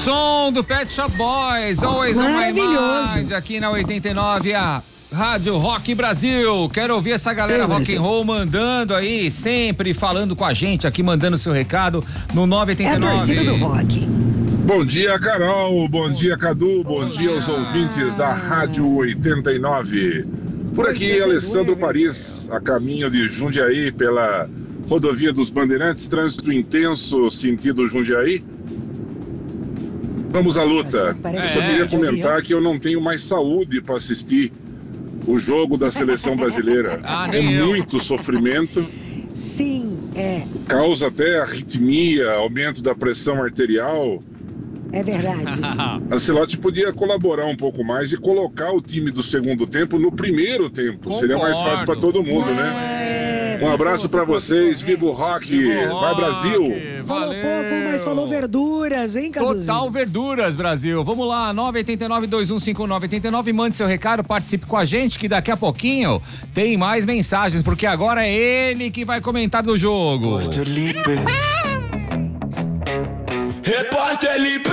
Som do Pet Shop Boys, Always on My Mind, aqui na 89, a Rádio Rock Brasil. Quero ouvir essa galera rock and roll mandando aí, sempre falando com a gente aqui, mandando seu recado no 989. É a torcida do rock. Bom dia, Carol. Bom dia, Cadu. Bom dia aos ouvintes da Rádio 89. Por aqui, Alessandro Paris, a caminho de Jundiaí, pela rodovia dos Bandeirantes, trânsito intenso, sentido Jundiaí. Vamos à luta. Eu só queria comentar que eu não tenho mais saúde para assistir o jogo da seleção brasileira. É muito sofrimento. Sim, é. Causa até arritmia, aumento da pressão arterial. É verdade. Ancelotti podia colaborar um pouco mais e colocar o time do segundo tempo no primeiro tempo. Concordo. Seria mais fácil para todo mundo, né? Um abraço para vocês. Viva o rock. Vai, Brasil. Falou pouco, mas falou verduras, hein, Caduzinho? Total verduras, Brasil. Vamos lá, 989-215989. Mande seu recado, participe com a gente, que daqui a pouquinho tem mais mensagens, porque agora é ele que vai comentar do jogo. Repórter Lipe.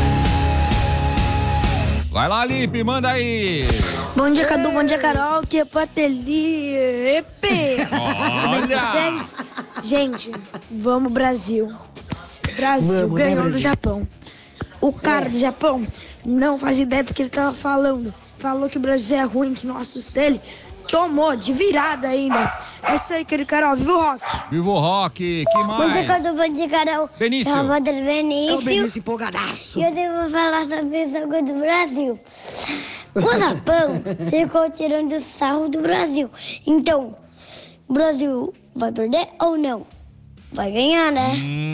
Vai lá, Lipe, manda aí. Bom dia, Cadu, bom dia, Carol, que repórter Lipe. Olha! Vocês, gente, vamos Brasil. Brasil ganhou do Japão. O cara do Japão não faz ideia do que ele tava falando. Falou que o Brasil é ruim, que nossos dele tomou de virada ainda. É isso aí, querido Carol. Viva o rock! Viva o rock! Que mais? Bom dia, Cadu, bom dia, Carol. Benício. É o Wander É o Benício. Benício empolgadaço. E eu devo falar sobre o jogo do Brasil. O Japão ficou tirando sarro do Brasil. Então, o Brasil vai perder ou não? Vai ganhar, né?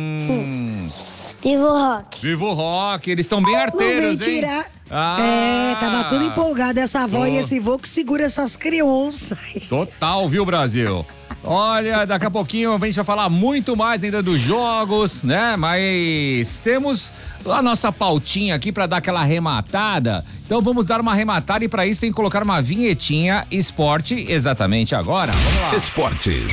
Viva o rock! Viva o rock! Eles estão bem arteiros, Não vem hein? tirar. Tava tudo empolgado. Essa avó e esse vô que segura essas crianças. Total, viu, Brasil? Olha, daqui a pouquinho a gente vai falar muito mais ainda dos jogos, né? Mas temos a nossa pautinha aqui pra dar aquela arrematada. Então vamos dar uma arrematada e pra isso tem que colocar uma vinhetinha esporte exatamente agora. Vamos lá. Esportes.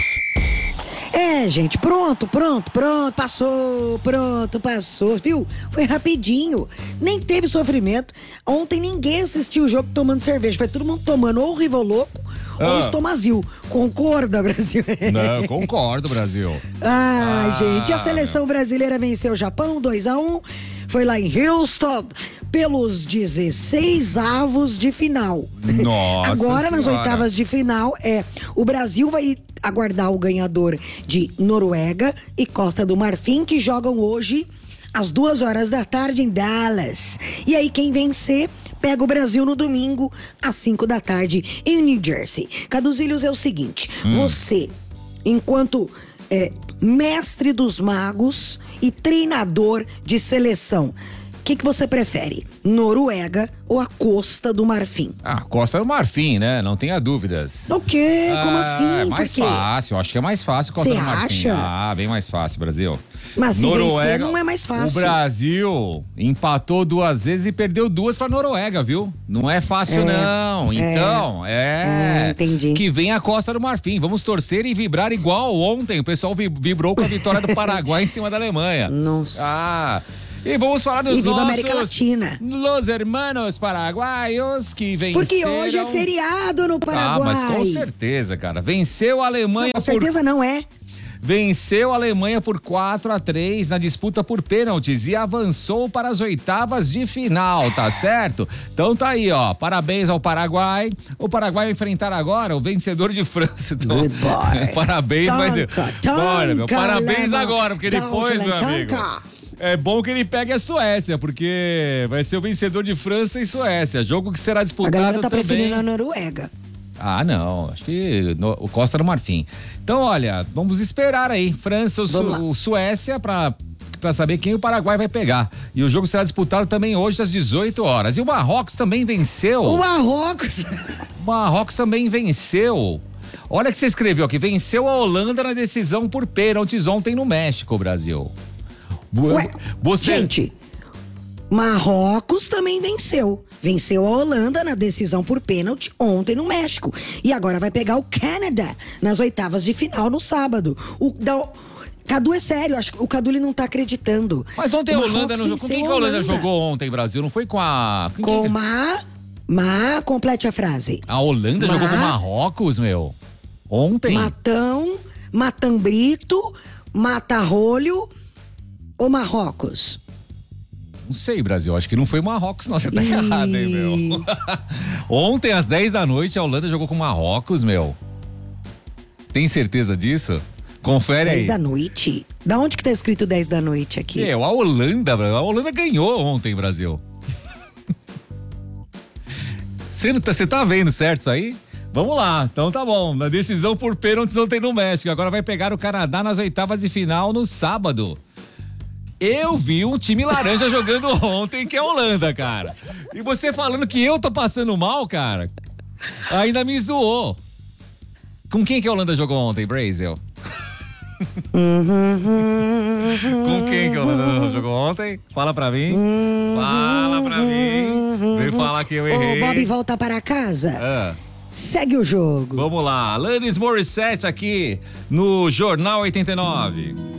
É, gente, pronto, passou, viu? Foi rapidinho, nem teve sofrimento. Ontem ninguém assistiu o jogo tomando cerveja, foi todo mundo tomando ou Rivoloco ou Estomazil. Concorda, Brasil? Não, concordo, Brasil. Gente, a seleção brasileira venceu o Japão 2-1, foi lá em Houston, pelos 16avos de final. Nossa Agora, nas senhora. oitavas de final, o Brasil vai aguardar o ganhador de Noruega e Costa do Marfim, que jogam hoje às 2 horas da tarde em Dallas. E aí, quem vencer pega o Brasil no domingo às 5 da tarde em New Jersey. Caduzilhos, é o seguinte, você, enquanto mestre dos magos e treinador de seleção, o que você prefere? Noruega ou a Costa do Marfim? Costa do Marfim, né? Não tenha dúvidas. O quê? Como assim? É mais Por quê? fácil, acho que é mais fácil Costa Cê do Marfim. acha? Bem mais fácil, Brasil. Mas se vencer, não é mais O fácil. Brasil empatou 2 vezes e perdeu 2 pra Noruega, viu? Não é fácil, não. Então, entendi. que vem a Costa do Marfim. Vamos torcer e vibrar igual ontem. O pessoal vibrou com a vitória do Paraguai em cima da Alemanha. Nossa. E vamos falar dos viva a nossos... América Latina. Los hermanos paraguaios que venceram... Porque hoje é feriado no Paraguai. Mas com certeza, cara. Venceu a Alemanha Com certeza não é. Venceu a Alemanha por 4-3 na disputa por pênaltis e avançou para as oitavas de final, tá certo? Então tá aí, ó. Parabéns ao Paraguai. O Paraguai vai enfrentar agora o vencedor de França. Então, parabéns, mas... Bora, meu. Parabéns agora, porque depois, meu amigo... É bom que ele pegue a Suécia, porque vai ser o vencedor de França e Suécia. Jogo que será disputado A galera tá também. preferindo a Noruega. Não, acho que o Costa do Marfim. Então, olha, vamos esperar aí, França ou Suécia pra saber quem o Paraguai vai pegar. E o jogo será disputado também hoje às 18 horas. E o Marrocos também venceu. O Marrocos? O Marrocos também venceu. Olha o que você escreveu aqui, venceu a Holanda na decisão por pênaltis ontem no México, Brasil. Gente, Marrocos também venceu. Venceu a Holanda na decisão por pênalti ontem no México. E agora vai pegar o Canadá nas oitavas de final no sábado. Cadu, é sério, acho que o Cadu ele não tá acreditando. Mas ontem a Holanda Marrocos não jogou. Com quem que a Holanda jogou ontem, Brasil? Não foi com a... Com complete a frase. A Holanda jogou com Marrocos, meu. Ontem. Matão, Matambrito, Mata-Rolho ou Marrocos? Não sei, Brasil. Acho que não foi Marrocos, não. Você tá errado, hein, meu. Ontem, às 10 da noite, a Holanda jogou com Marrocos, meu. Tem certeza disso? Confere 10 aí. 10 da noite? Da onde que tá escrito 10 da noite aqui? A Holanda ganhou ontem, Brasil. Você tá vendo certo isso aí? Vamos lá, então tá bom. Na decisão por pênaltis ontem no México. Agora vai pegar o Canadá nas oitavas de final no sábado. Eu vi um time laranja jogando ontem, que é a Holanda, cara. E você falando que eu tô passando mal, cara, ainda me zoou. Com quem que a Holanda jogou ontem, Brasil? Com quem que a Holanda jogou ontem? Fala pra mim. Fala pra mim. Vem falar que eu errei. Ô, Bob, volta para casa. Segue o jogo. Vamos lá. Alanis Morissette aqui no Jornal 89.